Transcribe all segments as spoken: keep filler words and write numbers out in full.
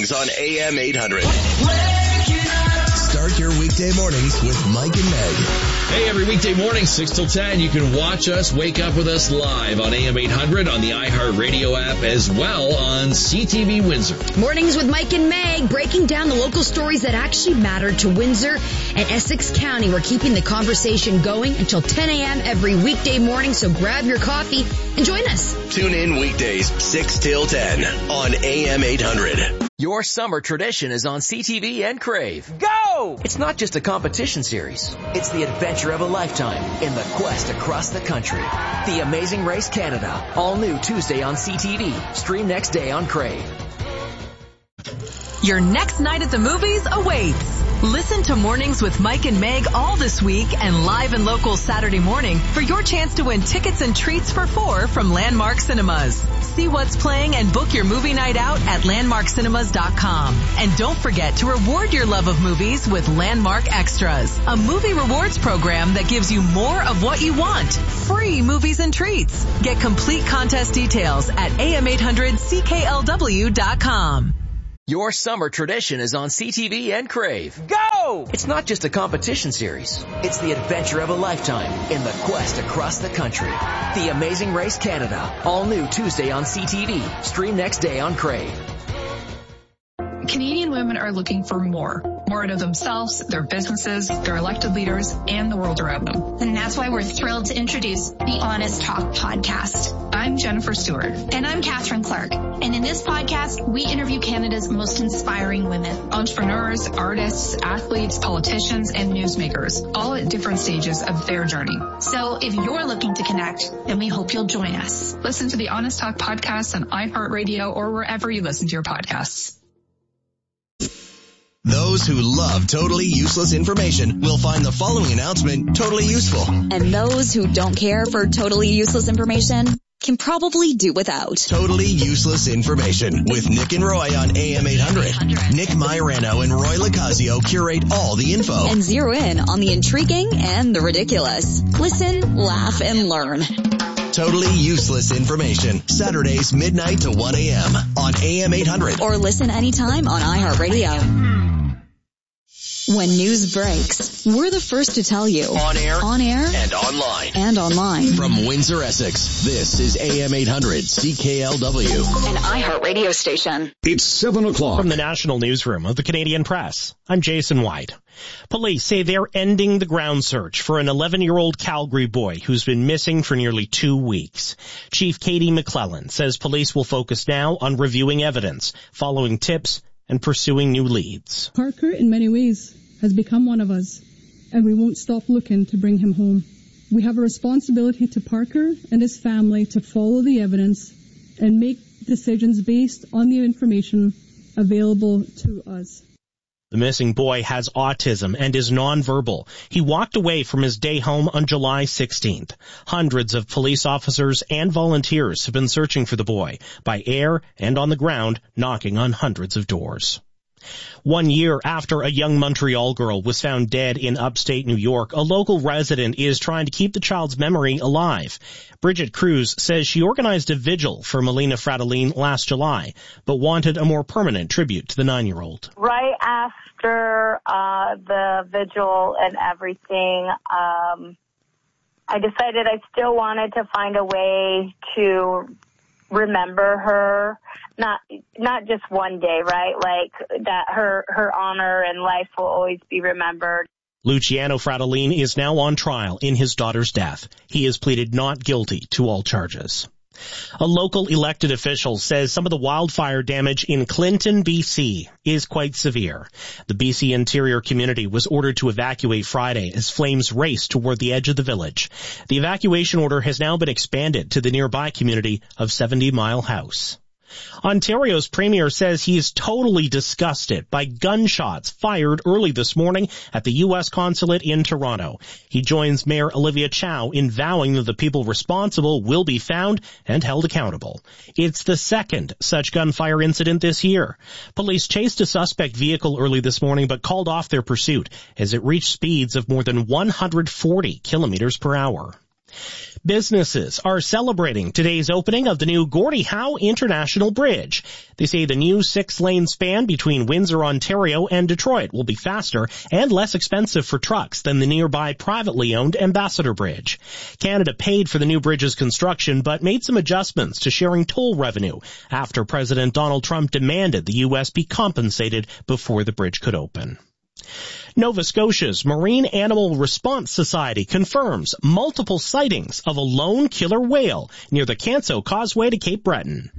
mornings on A M eight hundred. Start your weekday mornings with Mike and Meg. Hey, every weekday morning, six till ten, you can watch us, wake up with us live on A M eight hundred, on the iHeartRadio app, as well on C T V Windsor. Mornings with Mike and Meg, breaking down the local stories that actually matter to Windsor and Essex County. We're keeping the conversation going until ten a.m. every weekday morning, so grab your coffee and join us. Tune in weekdays, six till ten on A M eight hundred. Your summer tradition is on C T V and Crave. Go! It's not just a competition series. It's the adventure of a lifetime in the quest across the country. The Amazing Race Canada. All new Tuesday on C T V. Stream next day on Crave. Your next night at the movies awaits. Listen to Mornings with Mike and Meg all this week and live and local Saturday morning for your chance to win tickets and treats for four from Landmark Cinemas. See what's playing and book your movie night out at landmark cinemas dot com. And don't forget to reward your love of movies with Landmark Extras, a movie rewards program that gives you more of what you want. Free movies and treats. Get complete contest details at A M eight hundred C K L W dot com. Your summer tradition is on C T V and Crave. Go! It's not just a competition series. It's the adventure of a lifetime in the quest across the country. The Amazing Race Canada. All new Tuesday on C T V. Stream next day on Crave. Canadian women are looking for more. More out of themselves, their businesses, their elected leaders, and the world around them. And that's why we're thrilled to introduce the Honest Talk podcast. I'm Jennifer Stewart. And I'm Catherine Clark. And in this podcast, we interview Canada's most inspiring women. Entrepreneurs, artists, athletes, politicians, and newsmakers, all at different stages of their journey. So if you're looking to connect, then we hope you'll join us. Listen to the Honest Talk podcast on iHeartRadio or wherever you listen to your podcasts. Those who love totally useless information will find the following announcement totally useful. And those who don't care for totally useless information can probably do without. Totally useless information with Nick and Roy on A M eight hundred. Nick Myrano and Roy Locasio curate all the info and zero in on the intriguing and the ridiculous. Listen, laugh, and learn. Totally useless information. Saturdays midnight to one a.m. on A M eight hundred. Or listen anytime on iHeartRadio. When news breaks, we're the first to tell you. On air. On air. And online. And online. From Windsor, Essex, this is A M eight hundred C K L W. An iHeartRadio station. It's seven o'clock. From the National Newsroom of the Canadian Press, I'm Jason White. Police say they're ending the ground search for an eleven-year-old Calgary boy who's been missing for nearly two weeks. Chief Katie McClellan says police will focus now on reviewing evidence, following tips, and pursuing new leads. Parker, in many ways, has become one of us, and we won't stop looking to bring him home. We have a responsibility to Parker and his family to follow the evidence and make decisions based on the information available to us. The missing boy has autism and is nonverbal. He walked away from his day home on July sixteenth. Hundreds of police officers and volunteers have been searching for the boy by air and on the ground, knocking on hundreds of doors. One year after a young Montreal girl was found dead in upstate New York, a local resident is trying to keep the child's memory alive. Bridget Cruz says she organized a vigil for Melina Fratellin last July, but wanted a more permanent tribute to the nine-year-old. Right after uh the vigil and everything, um I decided I still wanted to find a way to remember her. Not not just one day, right? Like that her, her honor and life will always be remembered. Luciano Fratellin is now on trial in his daughter's death. He has pleaded not guilty to all charges. A local elected official says some of the wildfire damage in Clinton, B C is quite severe. The B C interior community was ordered to evacuate Friday as flames raced toward the edge of the village. The evacuation order has now been expanded to the nearby community of seventy Mile House. Ontario's premier says he is totally disgusted by gunshots fired early this morning at the U S consulate in Toronto. He joins Mayor Olivia Chow in vowing that the people responsible will be found and held accountable. It's the second such gunfire incident this year. Police chased a suspect vehicle early this morning but called off their pursuit as it reached speeds of more than one hundred forty kilometers per hour. Businesses are celebrating today's opening of the new Gordie Howe International Bridge. They say the new six-lane span between Windsor, Ontario and Detroit will be faster and less expensive for trucks than the nearby privately owned Ambassador Bridge. Canada paid for the new bridge's construction but made some adjustments to sharing toll revenue after President Donald Trump demanded the U S be compensated before the bridge could open. Nova Scotia's Marine Animal Response Society confirms multiple sightings of a lone killer whale near the Canso Causeway to Cape Breton.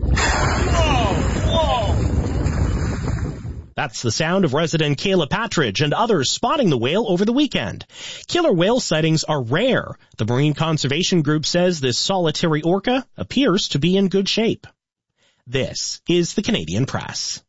Whoa, whoa. That's the sound of resident Kayla Patridge and others spotting the whale over the weekend. Killer whale sightings are rare. The Marine Conservation Group says this solitary orca appears to be in good shape. This is the Canadian Press.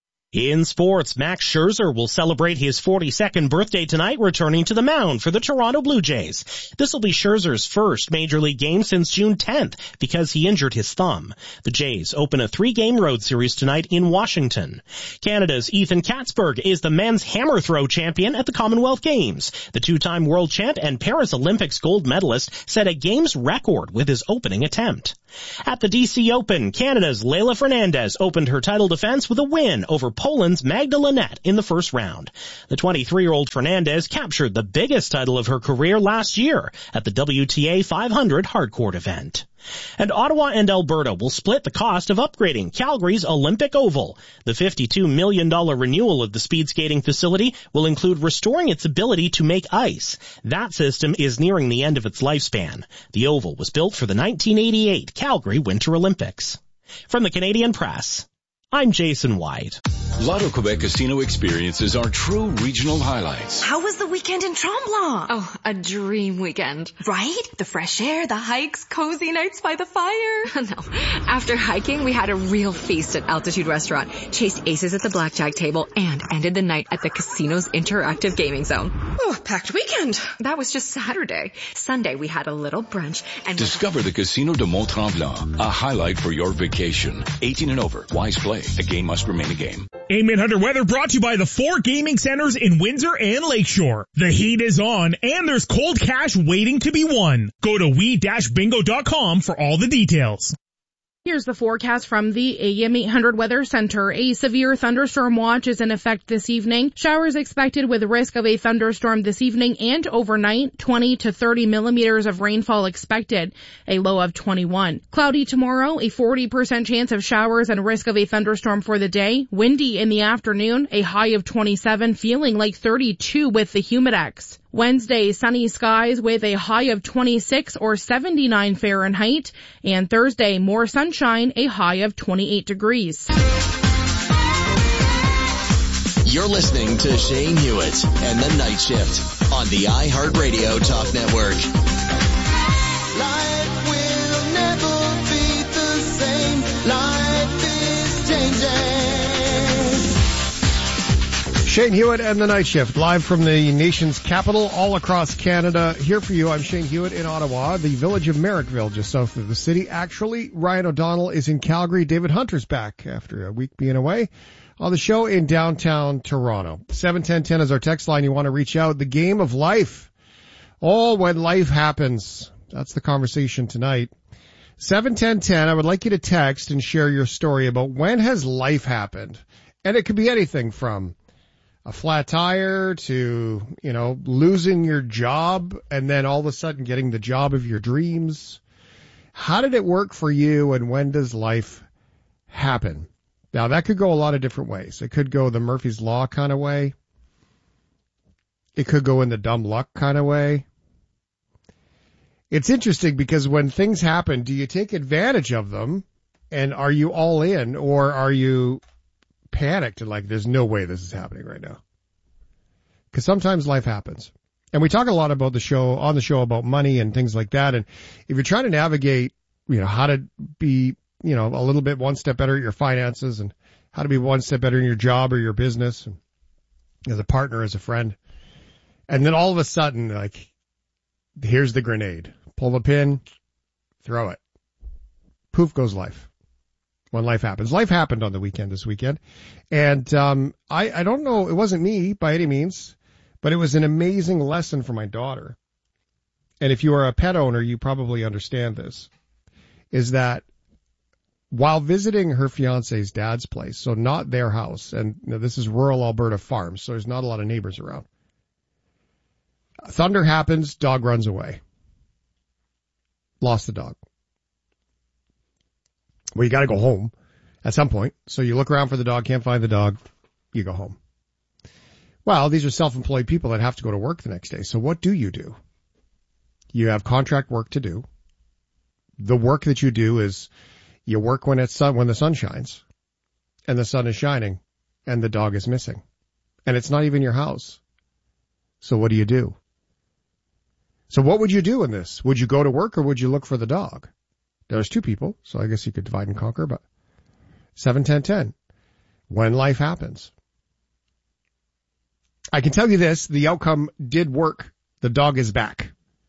In sports, Max Scherzer will celebrate his forty-second birthday tonight, returning to the mound for the Toronto Blue Jays. This will be Scherzer's first Major League game since June tenth because he injured his thumb. The Jays open a three-game road series tonight in Washington. Canada's Ethan Katzberg is the men's hammer throw champion at the Commonwealth Games. The two-time world champ and Paris Olympics gold medalist set a games record with his opening attempt. At the D C Open, Canada's Leylah Fernandez opened her title defense with a win over Poland's Magda Linette in the first round. The twenty-three-year-old Fernandez captured the biggest title of her career last year at the W T A five hundred hardcourt event. And Ottawa and Alberta will split the cost of upgrading Calgary's Olympic Oval. The fifty-two million dollars renewal of the speed skating facility will include restoring its ability to make ice. That system is nearing the end of its lifespan. The Oval was built for the nineteen eighty-eight Calgary Winter Olympics. From the Canadian Press, I'm Jason White. Lotto Quebec Casino experiences are true regional highlights. How was the weekend in Tremblant? Oh, a dream weekend. Right? The fresh air, the hikes, cozy nights by the fire. No. After hiking, we had a real feast at Altitude Restaurant, chased aces at the blackjack table, and ended the night at the casino's interactive gaming zone. Oh, packed weekend. That was just Saturday. Sunday, we had a little brunch and... Discover the Casino de Mont-Tremblant, a highlight for your vacation. eighteen and over. Wise play. A game must remain a game. A M eight hundred weather brought to you by the four gaming centers in Windsor and Lakeshore. The heat is on and there's cold cash waiting to be won. Go to we dash bingo dot com for all the details. Here's the forecast from the A M eight hundred Weather Center. A severe thunderstorm watch is in effect this evening. Showers expected with risk of a thunderstorm this evening and overnight. twenty to thirty millimeters of rainfall expected. A low of twenty-one. Cloudy tomorrow. A forty percent chance of showers and risk of a thunderstorm for the day. Windy in the afternoon. A high of twenty-seven, feeling like thirty-two with the Humidex. Wednesday, sunny skies with a high of twenty-six or seventy-nine Fahrenheit. And Thursday, more sunshine, a high of twenty-eight degrees. You're listening to Shane Hewitt and the Night Shift on the iHeartRadio Talk Network. Life will never be the same. Life is changing. Shane Hewitt and the Night Shift, live from the nation's capital, all across Canada. Here for you, I'm Shane Hewitt in Ottawa, the village of Merrickville, just south of the city. Actually, Ryan O'Donnell is in Calgary. David Hunter's back after a week being away on the show in downtown Toronto. seven ten ten is our text line. You want to reach out. The game of life. Oh, when life happens. That's the conversation tonight. seven ten ten, I would like you to text and share your story about when has life happened. And it could be anything from a flat tire to, you know, losing your job and then all of a sudden getting the job of your dreams. How did it work for you and when does life happen? Now, that could go a lot of different ways. It could go the Murphy's Law kind of way. It could go in the dumb luck kind of way. It's interesting because when things happen, do you take advantage of them and are you all in or are you panicked and like, there's no way this is happening right now? Because sometimes life happens. And we talk a lot about the show, on the show about money and things like that. And if you're trying to navigate, you know, how to be, you know, a little bit one step better at your finances and how to be one step better in your job or your business and as a partner, as a friend. And then all of a sudden, like, here's the grenade. Pull the pin, throw it. Poof goes life. When life happens. Life happened on the weekend this weekend. And um I, I don't know, it wasn't me by any means, but it was an amazing lesson for my daughter. and if you are a pet owner, you probably understand this, is that while visiting her fiance's dad's place, so not their house, and you know, this is rural Alberta farms, so there's not a lot of neighbors around. Thunder happens, dog runs away. Lost the dog. Well, you got to go home at some point. So you look around for the dog, can't find the dog, you go home. Well, these are self-employed people that have to go to work the next day. So what do you do? You have contract work to do. The work that you do is you work when it's sun, when the sun shines, and the sun is shining, and the dog is missing. And it's not even your house. So what do you do? So what would you do in this? Would you go to work or would you look for the dog? There's two people, so I guess you could divide and conquer, but seven ten ten, when life happens. I can tell you this, the outcome did work. The dog is back.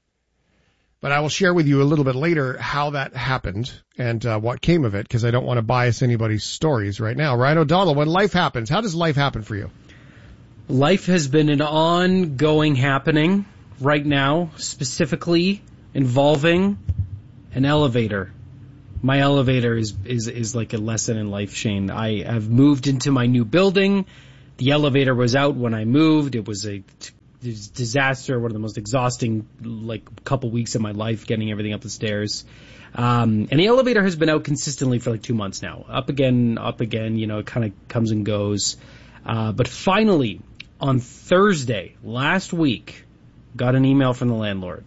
But I will share with you a little bit later how that happened and uh, what came of it, because I don't want to bias anybody's stories right now. Ryan O'Donnell, when life happens, how does life happen for you? Life has been an ongoing happening right now, specifically involving an elevator. My elevator is, is, is like a lesson in life, Shane. I have moved into my new building. The elevator was out when I moved. It was a t- disaster, one of the most exhausting, like, couple weeks of my life, getting everything up the stairs. Um, and the elevator has been out consistently for like two months now. Up again, up again, you know, it kind of comes and goes. Uh, but finally, on Thursday, last week, got an email from the landlord.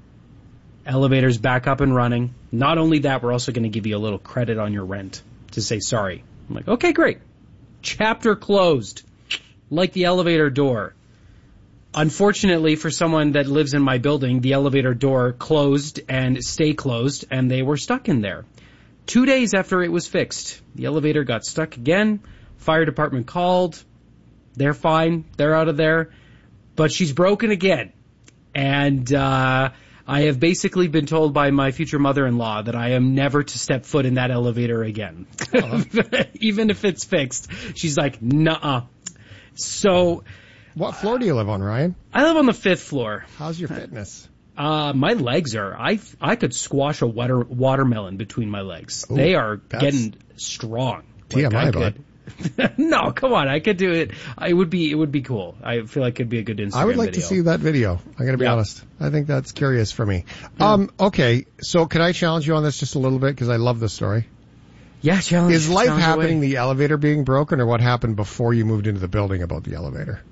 Elevator's back up and running. Not only that, we're also going to give you a little credit on your rent to say sorry. I'm like, okay, great. Chapter closed. Like the elevator door. Unfortunately, for someone that lives in my building, the elevator door closed and stay closed, and they were stuck in there. Two days after it was fixed, the elevator got stuck again. Fire department called. They're fine. They're out of there. But she's broken again. And uh I have basically been told by my future mother-in-law that I am never to step foot in that elevator again. Uh-huh. Even if it's fixed. She's like, nuh-uh. So... What floor do you live on, Ryan? I live on the fifth floor. How's your fitness? Uh, my legs are, I, I could squash a water, watermelon between my legs. Ooh, they are getting strong. T M I, like bud. No, come on, I could do it. It would be, it would be cool. I feel like it'd be a good Instagram video. I would like video. to see that video. I'm going to be yeah. honest. I think that's curious for me. Yeah. Um, okay, so can I challenge you on this just a little bit, because I love this story? Yeah, challenge. Is life challenge happening away. the elevator being broken, or what happened before you moved into the building about the elevator?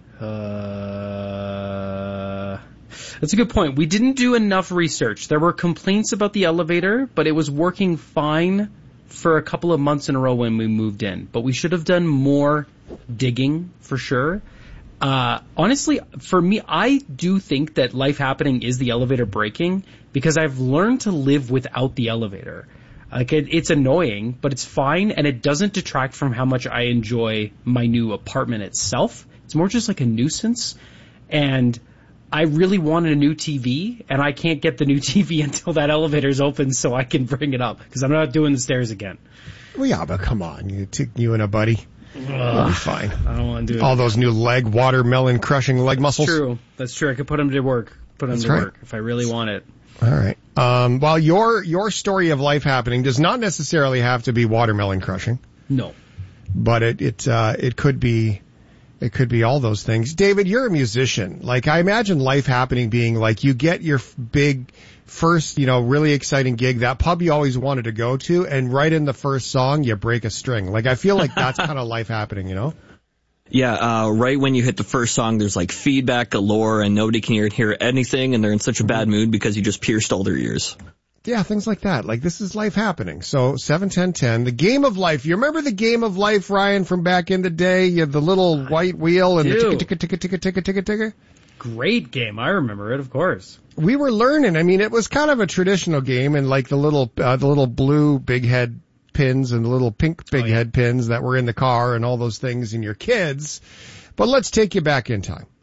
Uh, that's a good point. We didn't do enough research. There were complaints about the elevator, but it was working fine for a couple of months in a row when we moved in. But we should have done more digging for sure. Uh, honestly, for me, I do think that life happening is the elevator breaking, because I've learned to live without the elevator. Like it, it's annoying, but it's fine, and it doesn't detract from how much I enjoy my new apartment itself. It's more just like a nuisance, and I really wanted a new T V, and I can't get the new T V until that elevator's open so I can bring it up, because I'm not doing the stairs again. Well, yeah, but come on, you, t- you and a buddy. That'll be fine. I don't want to do it. All those new leg, watermelon crushing leg muscles. That's true. That's true. I could put them to work. Put them That's to right. work if I really want it. All right. Um, well, your your story of life happening does not necessarily have to be watermelon crushing. No. But it it uh, it could be it could be all those things. David, you're a musician. Like, I imagine life happening being like you get your f- big first, you know, really exciting gig, that pub you always wanted to go to, and right in the first song you break a string. Like, I feel like that's kind of life happening, you know? Yeah, uh, right when you hit the first song, there's like feedback galore and nobody can hear, hear anything, and they're in such a bad mood because you just pierced all their ears. Yeah, things like that. Like, this is life happening. So, seven ten ten, the game of life. You remember the game of life, Ryan, from back in the day? You had the little white wheel and do. the ticka, ticka, ticka, ticka, ticka, ticka. Great game. I remember it, of course. We were learning. I mean, it was kind of a traditional game, and like the little, uh, the little blue big head pins and the little pink big oh, yeah. head pins that were in the car and all those things in your kids. But let's take you back in time.